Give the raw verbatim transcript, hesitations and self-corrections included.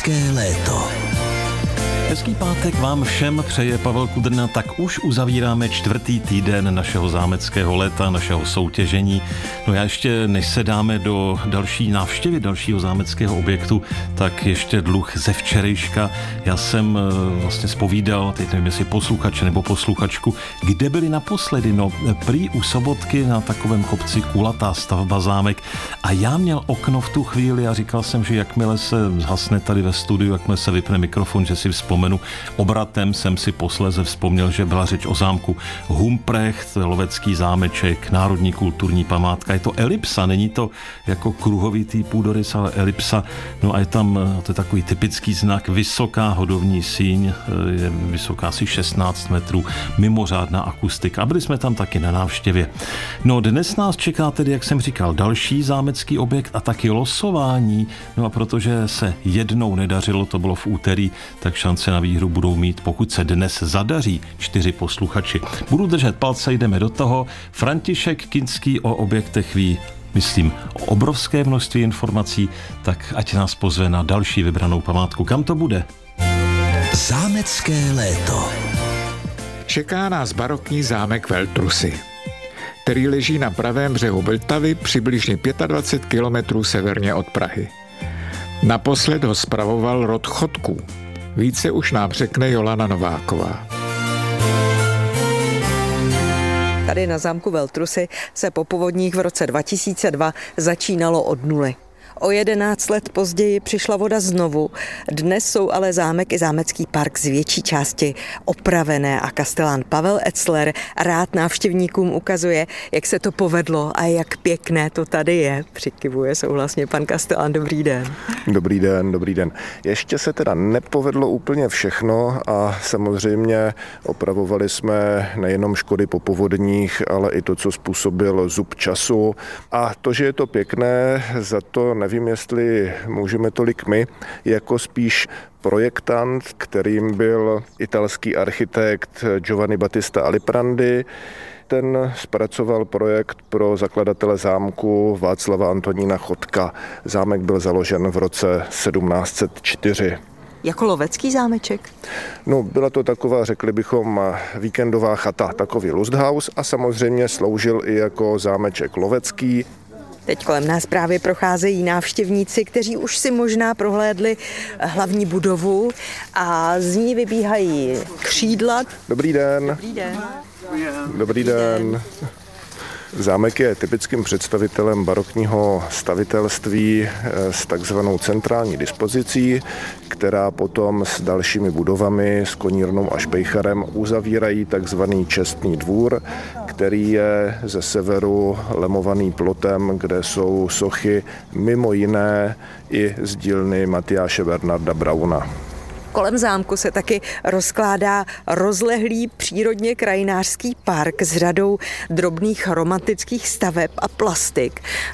Zámecké léto. Hezký pátek vám všem přeje Pavel Kudrna, tak už uzavíráme čtvrtý týden našeho zámeckého léta, našeho soutěžení. No já ještě, než se dáme do další návštěvy dalšího zámeckého objektu, tak ještě dluh ze včerejška. Já jsem vlastně zpovídal, teď nevím, jestli posluchač nebo posluchačku, kde byli naposledy, no prý u Sobotky na takovém kopci kulatá stavba zámek a já měl okno v tu chvíli a říkal jsem, že jakmile se zhasne tady ve studiu, jakmile se vypne mikrofon, že si vzpomenu. Obratem jsem si posléze vzpomněl, že byla řeč o zámku Humprecht, lovecký zámeček, národní kulturní památka. Je to elipsa, není to jako kruhový tý půdorys, ale elipsa. No a je tam, to je takový typický znak, vysoká hodovní síň, je vysoká asi šestnáct metrů, mimořádná akustika. A byli jsme tam taky na návštěvě. No dnes nás čeká tedy, jak jsem říkal, další zámecký objekt a taky losování. No a protože se jednou nedařilo, to bylo v úterý, tak šance na výhru budou mít, pokud se dnes zadaří, čtyři posluchači. Budu držet palce, jdeme do toho. František Kinský o objektech ví, myslím, o obrovské množství informací, tak ať nás pozve na další vybranou památku. Kam to bude? Zámecké léto. Čeká nás barokní zámek Veltrusy, který leží na pravém břehu Vltavy přibližně dvacet pět kilometrů severně od Prahy. Naposled ho spravoval rod Chodků. Více už nám řekne Jolana Nováková. Tady na zámku Veltrusy se po povodních v roce dva tisíce dva začínalo od nuly. O jedenáct let později přišla voda znovu. Dnes jsou ale zámek i zámecký park z větší části opravené a kastelán Pavel Etzler rád návštěvníkům ukazuje, jak se to povedlo a jak pěkné to tady je. Přikyvuje souhlasně pan kastelán. Dobrý den. Dobrý den, dobrý den. Ještě se teda nepovedlo úplně všechno a samozřejmě opravovali jsme nejenom škody po povodních, ale i to, co způsobil zub času. A to, že je to pěkné, za to nevím, jestli můžeme tolik my, jako spíš projektant, kterým byl italský architekt Giovanni Battista Aliprandi. Ten zpracoval projekt pro zakladatele zámku Václava Antonína Chodka. Zámek byl založen v roce sedmnáct set čtyři. Jako lovecký zámeček? No, byla to taková, řekli bychom, víkendová chata, takový lusthaus a samozřejmě sloužil i jako zámeček lovecký. Teď kolem nás právě procházejí návštěvníci, kteří už si možná prohlédli hlavní budovu a z ní vybíhají křídla. Dobrý den. Dobrý den. Dobrý den. Zámek je typickým představitelem barokního stavitelství s takzvanou centrální dispozicí, která potom s dalšími budovami, s konírnou a špejcharem uzavírají takzvaný čestný dvůr, který je ze severu lemovaný plotem, kde jsou sochy mimo jiné i z dílny Matyáše Bernarda Brauna. Kolem zámku se taky rozkládá rozlehlý přírodně krajinářský park s řadou drobných romantických staveb a plastik.